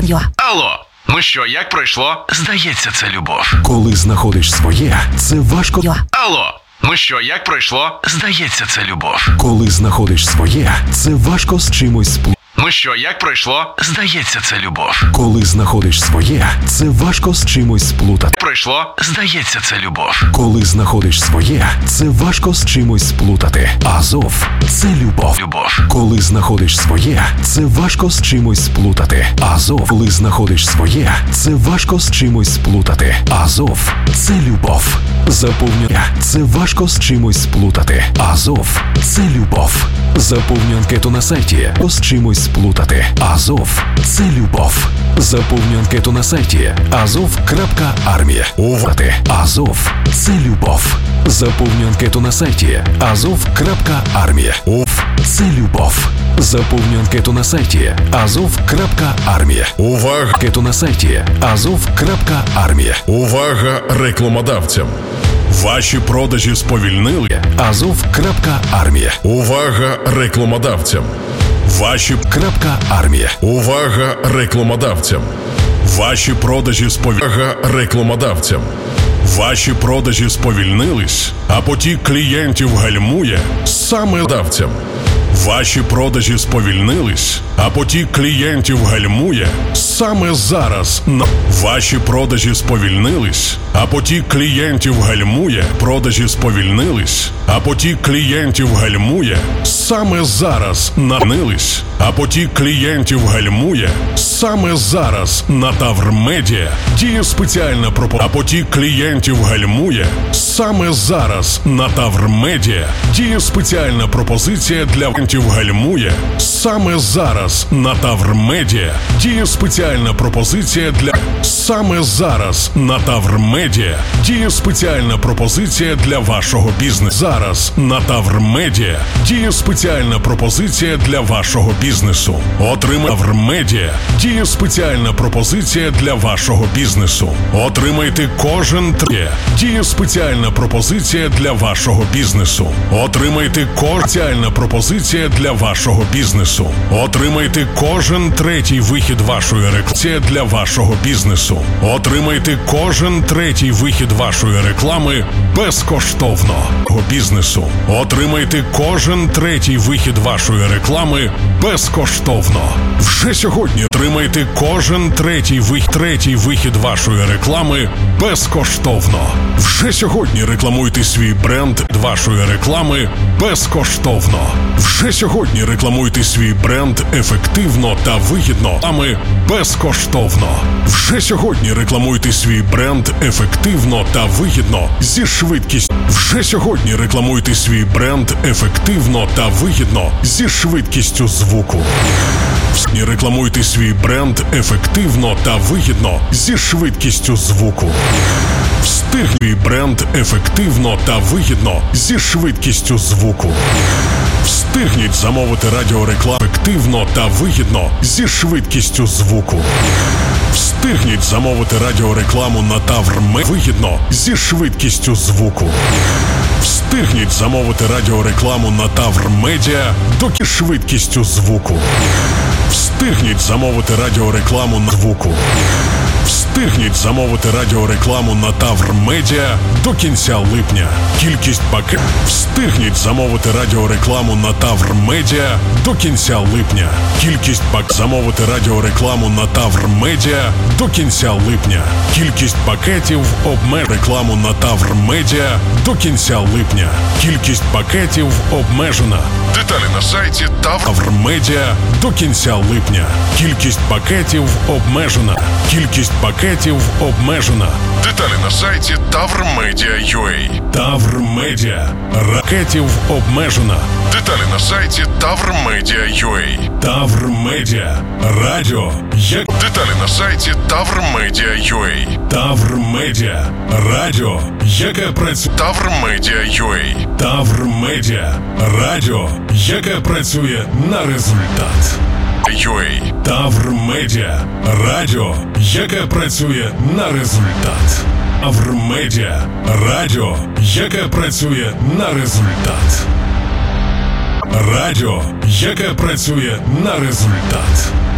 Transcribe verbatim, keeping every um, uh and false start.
Алло, ну що, як пройшло? Здається, це любов. Коли знаходиш своє, це важко. Алло, ну що, як пройшло? Здається, це любов. Коли знаходиш своє, це важко з чимось сплутати. Ну що, як пройшло? Здається, це любов. Коли знаходиш своє, це важко з чимось сплутати. Пройшло? Здається, це любов. Коли знаходиш своє, це важко з чимось сплутати. Азов – це любов. Любов. Коли знаходиш своє, це важко з чимось сплутати. Азов. Коли знаходиш своє, це важко з чимось сплутати. Азов – це любов. Заповнює. Це важко з чимось сплутати. Азов – це любов. Заповнюй анкету на сайті. З чимось сплутати. Азов – це любов. Заповнюй анкету на сайті азов.армія. Увати. Азов – це любов. Заповнюй анкету на сайті азов.армія. Уф – це любов. Заповнюй анкету на сайті азов.армія. Увага! Анкету на сайті азов.армія. Увага рекламодавцям! Ваші продажі сповільнили. Азов.армія. Увага рекламодавцям! Ваші армія. Увага рекламодавцям! Ваші продажі сповільнили. Рекламодавцям! Ваші продажі сповільнились, а потік клієнтів гальмує саме давцям. Ваші продажі сповільнились, а потік клієнтів гальмує саме зараз. Ваші продажі сповільнились, а потік клієнтів гальмує. Продажі сповільнились, а потік клієнтів гальмує саме зараз. Нанились, а потік клієнтів гальмує саме зараз. На Таврмедіа діє спеціальна пропозиція. А потік клієнтів гальмує саме зараз. На Таврмедіа діє спеціальна пропозиція для клієнтів гальмує саме зараз. На Таврмедіа діє спеціальна пропозиція для саме зараз. На Таврмедіа діє спеціальна пропозиція для вашого бізнесу. Зараз на Таврмедіа діє спеціальна пропозиція для вашого бізнесу. Отримай Таврмедіа діє спеціальна пропозиція для вашого бізнесу. Отримайте кожен три. Діє спеціальна пропозиція для вашого бізнесу. Отримайте кожна спеціальна пропозиція для вашого бізнесу. Отримайте кожен третій вихід вашої реклами для вашого бізнесу. Отримайте кожен третій вихід вашої реклами безкоштовно. Бізнесу. Отримайте кожен третій вихід вашої реклами безкоштовно. Вже сьогодні отримайте кожен третій вихід, третій вихід вашої реклами безкоштовно. Вже сьогодні рекламуйте свій бренд вашої реклами безкоштовно. Вже сьогодні рекламуйте свій бренд ефективно та вигідно, ами безкоштовно. Вже сьогодні рекламуйте свій бренд ефективно та вигідно зі швидкістю. Вже сьогодні рекламуйте свій бренд ефективно та вигідно зі швидкістю звуку. І рекламуйте свій бренд ефективно та вигідно зі швидкістю звуку. Встигніть бренд ефективно та вигідно зі швидкістю звуку. Встигніть замовити радіорекламу ефективно та вигідно зі швидкістю звуку. Встигніть замовити радіорекламу на Таврме вигідно зі швидкістю звуку. Встигніть замовити радіорекламу на Таврмедіа до швидкістю звуку. Встигніть замовити радіорекламу на звуку. Встигніть замовити радіорекламу на Таврмедіа до кінця липня. Кількість пакетів. Встигніть замовити радіорекламу на Таврмедіа до кінця липня. Кількість пак замовити радіорекламу на Таврмедіа до кінця липня. Кількість пакетів обмеж рекламу на Таврмедіа до кінця липня. Кількість пакетів обмежена. Деталі на сайті Таврмедіа до кінця липня. Кількість пакетів обмежена. Кількість пакетів обмежена. Деталі на сайті Таврмедіа.ua. Таврмедіа. Ракетів обмежена. Деталі на сайті Таврмедіа.ua. Таврмедіа. Радіо. Як... Деталі на сайті Таврмедіа.ua. Таврмедіа. Радіо, яке працює. Таврмедіа.ua. Таврмедіа. Радіо, яке працює на результат. .ua. Таврмедіа. Радіо, яке працює на результат. Таврмедіа. Радіо, яке працює на результат. Радіо, яке працює на результат.